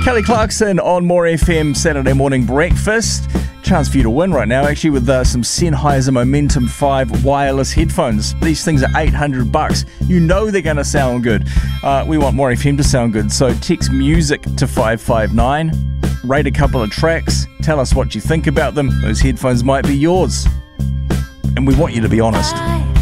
Kelly Clarkson on More FM Saturday morning breakfast. Chance for you to win right now, actually, with some Sennheiser Momentum 5 wireless headphones. These things are $800. You know they're going to sound good. We want More FM to sound good, so text music to 559. Rate a couple of tracks. Tell us what you think about them. Those headphones might be yours. And we want you to be honest.